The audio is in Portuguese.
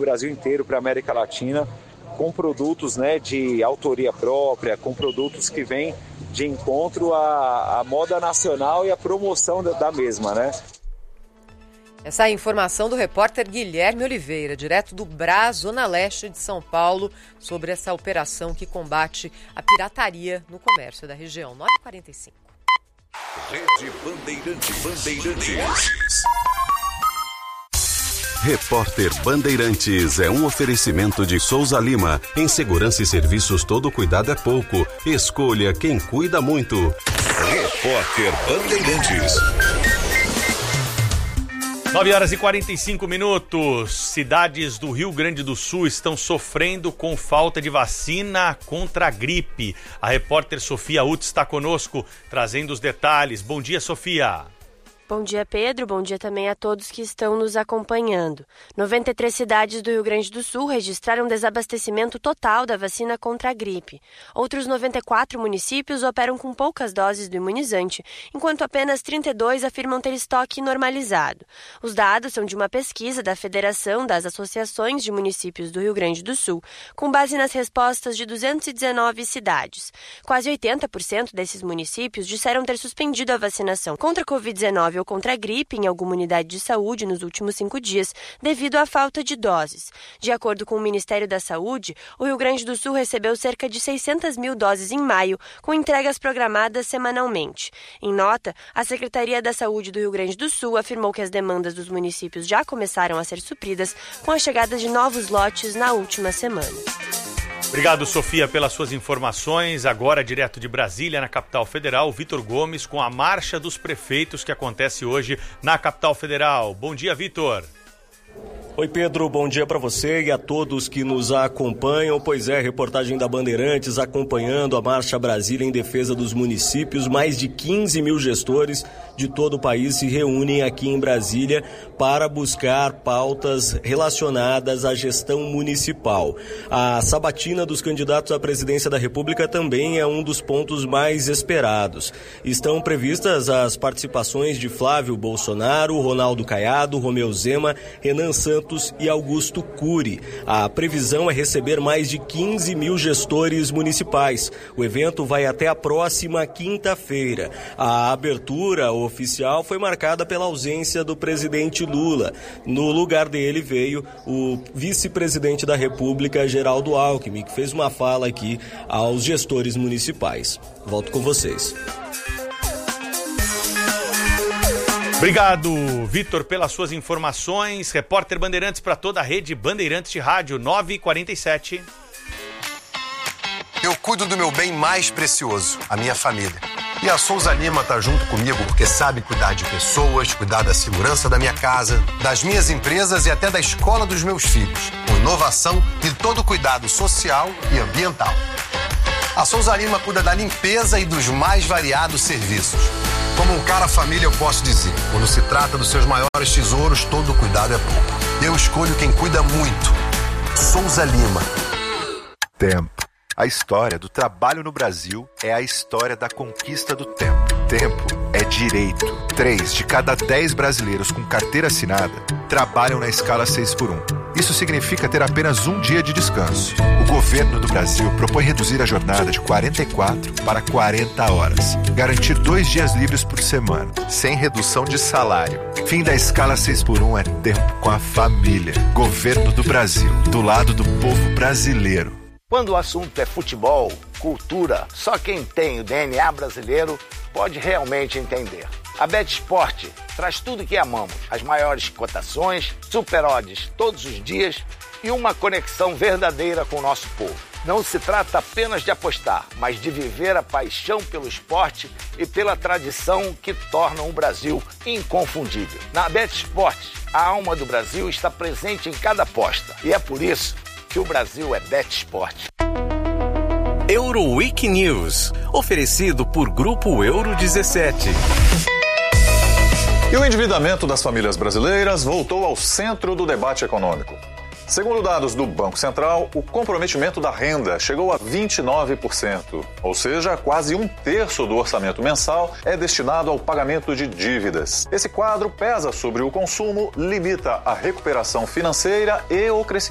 Brasil inteiro, para a América Latina, com produtos, né, de autoria própria, com produtos que vêm de encontro à moda nacional e à promoção da mesma, né? Essa é a informação do repórter Guilherme Oliveira, direto do Brás, Zona Leste de São Paulo, sobre essa operação que combate a pirataria no comércio da região. 9h45. Rede Bandeirantes. Repórter Bandeirantes é um oferecimento de Souza Lima. Em segurança e serviços, todo cuidado é pouco. Escolha quem cuida muito. Repórter Bandeirantes. 9h45. Cidades do Rio Grande do Sul estão sofrendo com falta de vacina contra a gripe. A repórter Sofia Utz está conosco, trazendo os detalhes. Bom dia, Sofia. Bom dia, Pedro. Bom dia também a todos que estão nos acompanhando. 93 cidades do Rio Grande do Sul registraram desabastecimento total da vacina contra a gripe. Outros 94 municípios operam com poucas doses do imunizante, enquanto apenas 32 afirmam ter estoque normalizado. Os dados são de uma pesquisa da Federação das Associações de Municípios do Rio Grande do Sul, com base nas respostas de 219 cidades. Quase 80% desses municípios disseram ter suspendido a vacinação contra a Covid-19 ou contra a gripe em alguma unidade de saúde nos últimos 5 dias, devido à falta de doses. De acordo com o Ministério da Saúde, o Rio Grande do Sul recebeu cerca de 600 mil doses em maio, com entregas programadas semanalmente. Em nota, a Secretaria da Saúde do Rio Grande do Sul afirmou que as demandas dos municípios já começaram a ser supridas com a chegada de novos lotes na última semana. Obrigado, Sofia, pelas suas informações. Agora, direto de Brasília, na capital federal, Vitor Gomes com a Marcha dos Prefeitos que acontece hoje na capital federal. Bom dia, Vitor. Oi, Pedro, bom dia para você e a todos que nos acompanham. Pois é, reportagem da Bandeirantes acompanhando a Marcha Brasília em defesa dos municípios. Mais de 15 mil gestores de todo o país se reúnem aqui em Brasília para buscar pautas relacionadas à gestão municipal. A sabatina dos candidatos à presidência da República também é um dos pontos mais esperados. Estão previstas as participações de Flávio Bolsonaro, Ronaldo Caiado, Romeu Zema, Renan Santos e Augusto Cury. A previsão é receber mais de 15 mil gestores municipais. O evento vai até a próxima quinta-feira. A abertura oficial foi marcada pela ausência do presidente Lula. No lugar dele veio o vice-presidente da República, Geraldo Alckmin, que fez uma fala aqui aos gestores municipais. Volto com vocês. Obrigado, Vitor, pelas suas informações. Repórter Bandeirantes para toda a rede Bandeirantes de Rádio, 9h47. Eu cuido do meu bem mais precioso, a minha família. E a Souza Lima tá junto comigo porque sabe cuidar de pessoas, cuidar da segurança da minha casa, das minhas empresas e até da escola dos meus filhos, com inovação e todo cuidado social e ambiental. A Souza Lima cuida da limpeza e dos mais variados serviços. Como um cara família, eu posso dizer, quando se trata dos seus maiores tesouros, todo cuidado é pouco. Eu escolho quem cuida muito. Souza Lima. Tempo. A história do trabalho no Brasil é a história da conquista do tempo. Tempo é direito. 3 de cada 10 brasileiros com carteira assinada trabalham na escala 6x1. Isso significa ter apenas um dia de descanso. O governo do Brasil propõe reduzir a jornada de 44 para 40 horas. Garantir 2 dias livres por semana, sem redução de salário. Fim da escala 6x1 é tempo com a família. Governo do Brasil, do lado do povo brasileiro. Quando o assunto é futebol, cultura, só quem tem o DNA brasileiro pode realmente entender. A BetSport traz tudo que amamos, as maiores cotações, super odds todos os dias e uma conexão verdadeira com o nosso povo. Não se trata apenas de apostar, mas de viver a paixão pelo esporte e pela tradição que tornam o Brasil inconfundível. Na BetSport, a alma do Brasil está presente em cada aposta e é por isso que o Brasil é BetSport. Euroweek News, oferecido por Grupo Euro 17. E o endividamento das famílias brasileiras voltou ao centro do debate econômico. Segundo dados do Banco Central, o comprometimento da renda chegou a 29%, ou seja, quase 1/3 do orçamento mensal é destinado ao pagamento de dívidas. Esse quadro pesa sobre o consumo, limita a recuperação financeira e o crescimento